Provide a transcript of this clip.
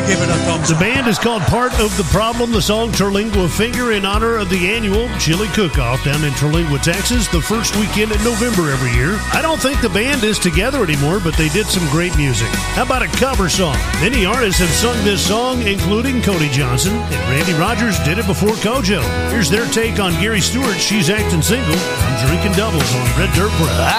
give it a thumbs The up. band is called Part of the Problem. The song Terlingua Finger in honor of the annual Chili Cook-Off down in Terlingua, Texas, the first weekend in November every year. I don't think the band is together anymore, but they did some great music. How about a cover song? Many artists have sung this song, including Cody Johnson, and Randy Rogers did it before Kojo. Here's their take on Gary Stewart's She's Acting Single. I'm drinking doubles on Red Dirt Press.